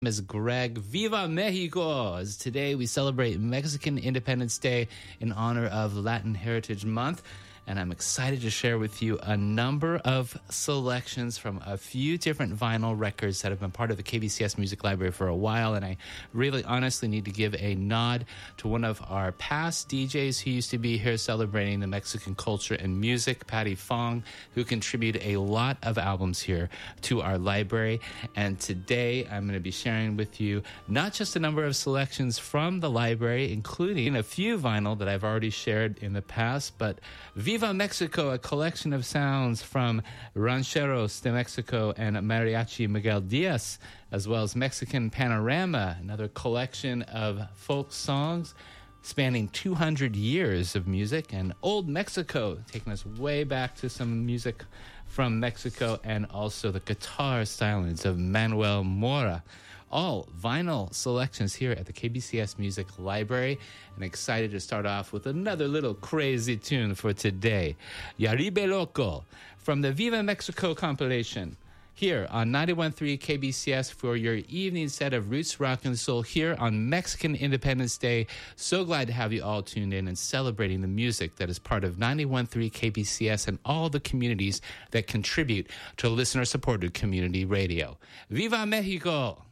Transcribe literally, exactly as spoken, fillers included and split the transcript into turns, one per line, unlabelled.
is Greg. Viva Mexico! As today we celebrate Mexican Independence Day in honor of Latin Heritage Month. And I'm excited to share with you a number of selections from a few different vinyl records that have been part of the K B C S Music Library for a while. And I really honestly need to give a nod to one of our past D Js who used to be here celebrating the Mexican culture and music, Patty Fong, who contributed a lot of albums here to our library. And today I'm going to be sharing with you not just a number of selections from the library, including a few vinyl that I've already shared in the past, but Viva Mexico, a collection of sounds from Rancheros de Mexico and Mariachi Miguel Diaz, as well as Mexican Panorama, another collection of folk songs spanning two hundred years of music, and Old Mexico, taking us way back to some music from Mexico, and also the guitar stylings of Manuel Mora. All vinyl selections here at the K B C S Music Library, and excited to start off with another little crazy tune for today. Yaribe Loco from the Viva Mexico compilation here on ninety-one point three K B C S for your evening set of roots, rock, and soul here on Mexican Independence Day. So glad to have you all tuned in and celebrating the music that is part of ninety-one point three K B C S and all the communities that contribute to listener-supported community radio. Viva Mexico!